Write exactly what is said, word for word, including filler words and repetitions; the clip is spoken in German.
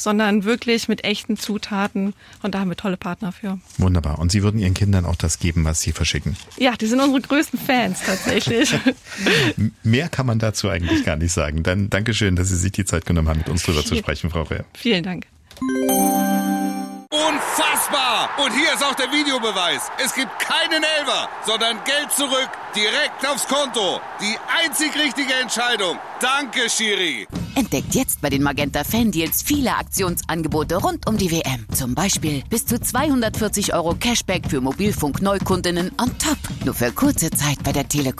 sondern wirklich mit echten Zutaten. Und da haben wir tolle Partner für. Wunderbar. Und Sie würden Ihren Kindern auch das geben, was Sie verschicken? Ja, die sind unsere größten Fans tatsächlich. Mehr kann man dazu eigentlich gar nicht sagen. Dann Dankeschön, dass Sie sich die Zeit genommen haben, mit uns drüber zu sprechen, Frau Röhr. Vielen Dank. Unfassbar! Und hier ist auch der Videobeweis. Es gibt keinen Elfer, sondern Geld zurück, direkt aufs Konto. Die einzig richtige Entscheidung. Danke, Schiri. Entdeckt jetzt bei den Magenta Fan Deals viele Aktionsangebote rund um die W M. Zum Beispiel bis zu zweihundertvierzig Euro Cashback für Mobilfunk-Neukundinnen on top. Nur für kurze Zeit bei der Telekom.